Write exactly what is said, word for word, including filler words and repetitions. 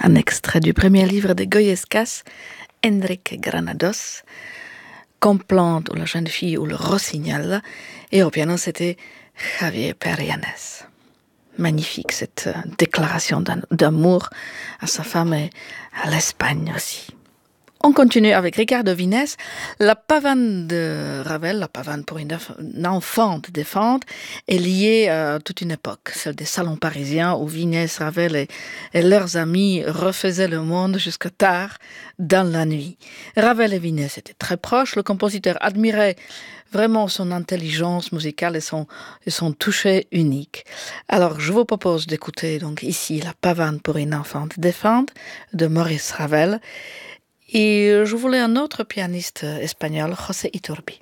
un extrait du premier livre de Goyescas, Enrique Granados, Complante ou la jeune fille ou le rossignol, et au piano c'était Javier Perianes. Magnifique cette euh, déclaration d'amour à sa femme et à l'Espagne aussi. On continue avec Ricardo Vines, la pavane de Ravel, la pavane pour une, une enfant de Fand, est liée à toute une époque, celle des salons parisiens où Vines, Ravel et, et leurs amis refaisaient le monde jusqu'à tard dans la nuit. Ravel et Vines étaient très proches, le compositeur admirait vraiment son intelligence musicale et son, et son toucher unique. Alors je vous propose d'écouter donc ici la pavane pour une enfant de Fand de Maurice Ravel. Et je voulais un autre pianiste espagnol, José Iturbi.